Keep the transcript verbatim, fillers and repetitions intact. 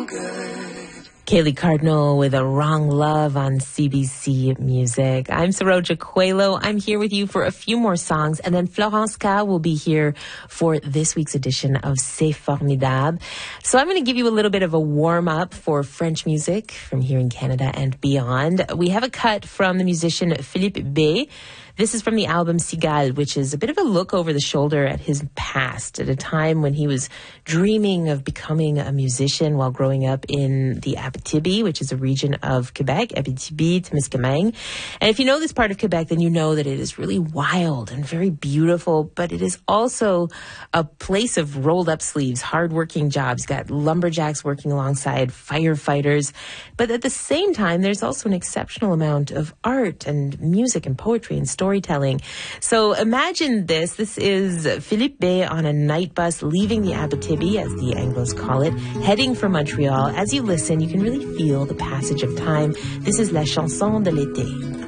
Kaylee Cardinal with A Wrong Love on C B C Music. I'm Saroja Coelho. I'm here with you for a few more songs, and then Florence K will be here for this week's edition of C'est Formidable. So I'm going to give you a little bit of a warm-up for French music from here in Canada and beyond. We have a cut from the musician Philippe Bey. This is from the album Cigale, which is a bit of a look over the shoulder at his past, at a time when he was dreaming of becoming a musician while growing up in the Abitibi, which is a region of Quebec, Abitibi, Témiscamingue. And if you know this part of Quebec, then you know that it is really wild and very beautiful, but it is also a place of rolled up sleeves, hardworking jobs. You've got lumberjacks working alongside firefighters. But at the same time, there's also an exceptional amount of art and music and poetry and story. Storytelling. So imagine this. This is Philippe Bey on a night bus leaving the Abitibi, as the Anglos call it, heading for Montreal. As you listen, you can really feel the passage of time. This is La Chanson de l'été.